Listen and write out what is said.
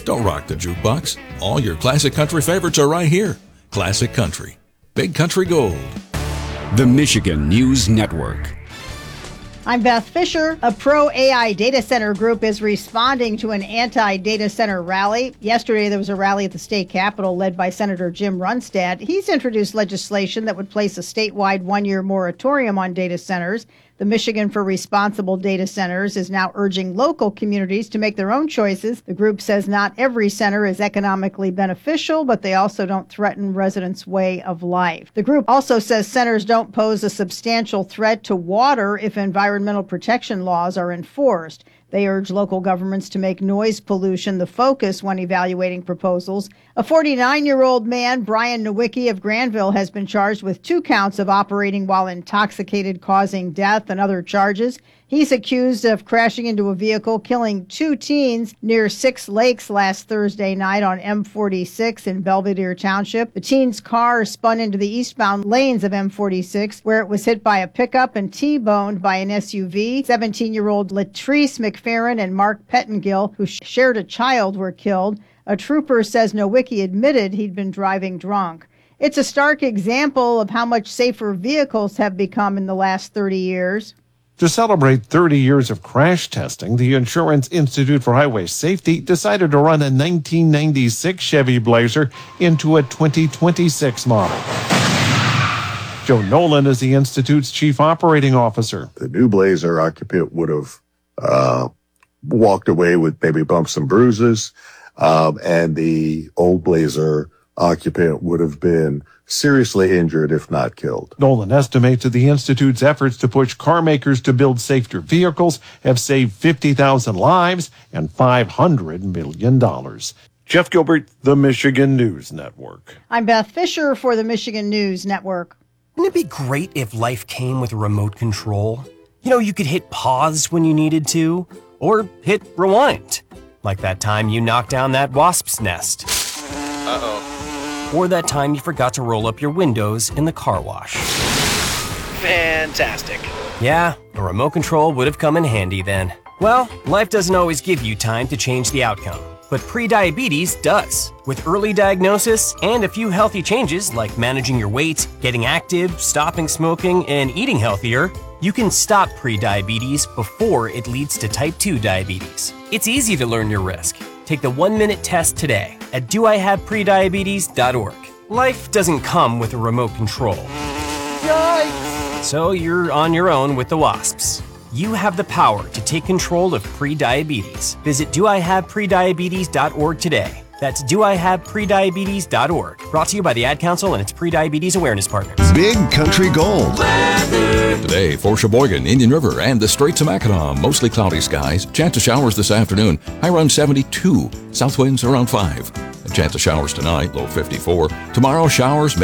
Don't rock the jukebox. All your classic country favorites are right here. Classic Country. Big Country Gold. The Michigan News Network. I'm Beth Fisher. A pro-AI data center group is responding to an anti-data center rally. Yesterday, there was a rally at the state capitol led by Senator Jim Runstad. He's introduced legislation that would place a statewide one-year moratorium on data centers. The Michigan for Responsible Data Centers is now urging local communities to make their own choices. The group says not every center is economically beneficial, but they also don't threaten residents' way of life. The group also says centers don't pose a substantial threat to water if environmental protection laws are enforced. They urge local governments to make noise pollution the focus when evaluating proposals. A 49-year-old man, Brian Nowicki of Granville, has been charged with 2 counts of operating while intoxicated, causing death, and other charges. He's accused of crashing into a vehicle, killing 2 teens near Six Lakes last Thursday night on M46 in Belvedere Township. The teens' car spun into the eastbound lanes of M46, where it was hit by a pickup and T-boned by an SUV. 17-year-old Latrice McFerrin and Mark Pettengill, who shared a child, were killed. A trooper says Nowicki admitted he'd been driving drunk. It's a stark example of how much safer vehicles have become in the last 30 years. To celebrate 30 years of crash testing, the Insurance Institute for Highway Safety decided to run a 1996 Chevy Blazer into a 2026 model. Joe Nolan is the Institute's chief operating officer. The new Blazer occupant would have walked away with maybe bumps and bruises, and the old Blazer occupant would have been seriously injured, if not killed. Nolan estimates that the Institute's efforts to push car makers to build safer vehicles have saved 50,000 lives and $500 million. Jeff Gilbert, the Michigan News Network. I'm Beth Fisher for the Michigan News Network. Wouldn't it be great if life came with a remote control? You know, you could hit pause when you needed to, or hit rewind. Like that time you knocked down that wasp's nest. Uh-oh. Or that time you forgot to roll up your windows in the car wash. Fantastic. Yeah, a remote control would have come in handy then. Well, life doesn't always give you time to change the outcome, but prediabetes does. With early diagnosis and a few healthy changes like managing your weight, getting active, stopping smoking, and eating healthier, you can stop prediabetes before it leads to type 2 diabetes. It's easy to learn your risk. Take the 1-minute test today at doihaveprediabetes.org. Life doesn't come with a remote control. Yikes! So you're on your own with the wasps. You have the power to take control of prediabetes. Visit doihaveprediabetes.org today. That's doihaveprediabetes.org. Brought to you by the Ad Council and its Prediabetes Awareness Partners. Big Country Gold. Today for Sheboygan, Indian River, and the Straits of Mackinac, mostly cloudy skies. Chance of showers this afternoon. High around 72. South winds around 5. A chance of showers tonight, low 54. Tomorrow, showers